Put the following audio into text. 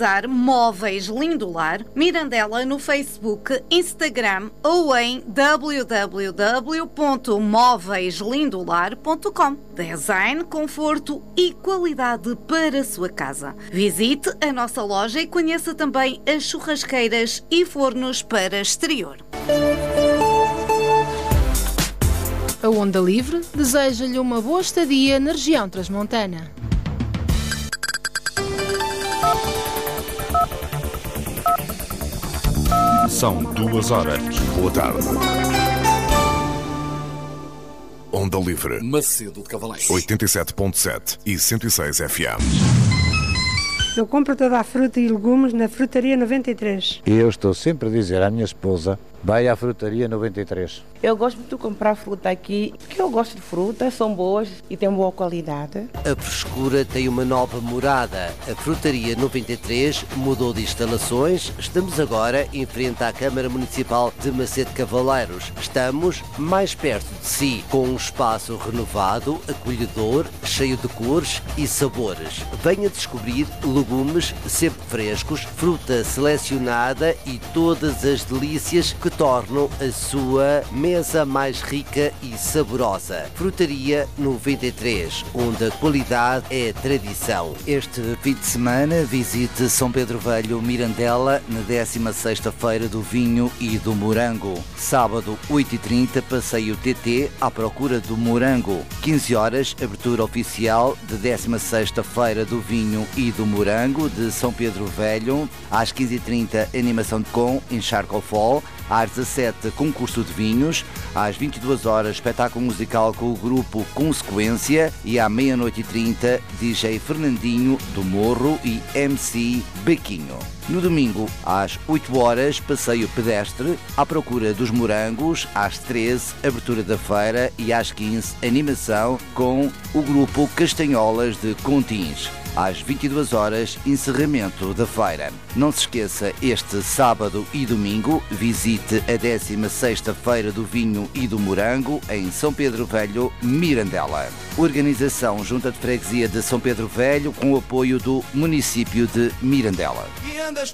Móveis Lindolar, Mirandela no Facebook, Instagram ou em www.móveislindolar.com. Design, conforto e qualidade para a sua casa. Visite a nossa loja e conheça também as churrasqueiras e fornos para exterior. A Onda Livre deseja-lhe uma boa estadia na região transmontana. São 2 horas. Boa tarde. Onda Livre. Macedo de Cavaleiros. 87.7 e 106 FM. Eu compro toda a fruta e legumes na Frutaria 93. E eu estou sempre a dizer à minha esposa, vai à Frutaria 93. Eu gosto muito de comprar fruta aqui, porque eu gosto de frutas, são boas e têm boa qualidade. A frescura tem uma nova morada. A Frutaria 93 mudou de instalações. Estamos agora em frente à Câmara Municipal de Macedo de Cavaleiros. Estamos mais perto de si, com um espaço renovado, acolhedor, cheio de cores e sabores. Venha descobrir legumes sempre frescos, fruta selecionada e todas as delícias que tornam a sua mesa mais rica e saborosa. Frutaria 93, onde a qualidade é tradição. Este fim de semana visite São Pedro Velho, Mirandela, na 16ª Feira do Vinho e do Morango. Sábado, 8h30, passeio TT à procura do morango. 15 horas, abertura oficial de 16ª Feira do Vinho e do Morango de São Pedro Velho. Às 15h30, animação de com em Charcofol. Às 17h, concurso de vinhos. Às 22 horas, espetáculo musical com o grupo Consequência. E à 00:30, DJ Fernandinho do Morro e MC Bequinho. No domingo, às 8 horas, passeio pedestre à procura dos morangos. Às 13, abertura da feira. E às 15, animação com o grupo Castanholas de Contins. Às 22 horas, encerramento da feira. Não se esqueça, este sábado e domingo, visite a 16ª Feira do Vinho e do Morango em São Pedro Velho, Mirandela. Organização Junta de Freguesia de São Pedro Velho com o apoio do município de Mirandela. E anda